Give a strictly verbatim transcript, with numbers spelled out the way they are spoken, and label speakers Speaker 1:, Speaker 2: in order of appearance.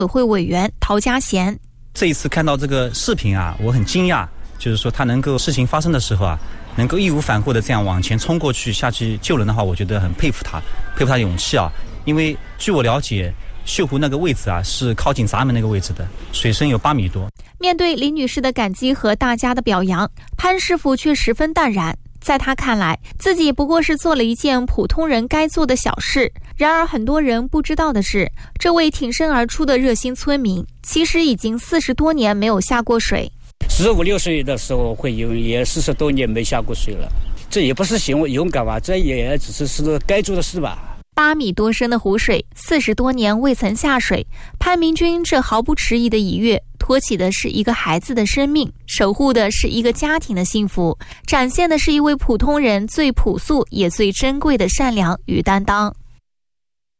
Speaker 1: 委会委员陶家贤。
Speaker 2: 这一次看到这个视频啊，我很惊讶，就是说他能够事情发生的时候啊，能够义无反顾的这样往前冲过去下去救人的话，我觉得很佩服他，佩服他的勇气啊。因为据我了解，秀湖那个位置啊是靠近闸门那个位置的，水深有八米多。
Speaker 1: 面对李女士的感激和大家的表扬，潘师傅却十分淡然。在他看来，自己不过是做了一件普通人该做的小事。然而很多人不知道的是，这位挺身而出的热心村民其实已经四十多年没有下过水。
Speaker 3: 十五六岁的时候会游，也四十多年没下过水了。这也不是行为勇敢吧，这也只是是该做的事吧。
Speaker 1: 八米多深的湖水，四十多年未曾下水，潘明军这毫不迟疑的一跃，托起的是一个孩子的生命，守护的是一个家庭的幸福，展现的是一位普通人最朴素也最珍贵的善良与担当。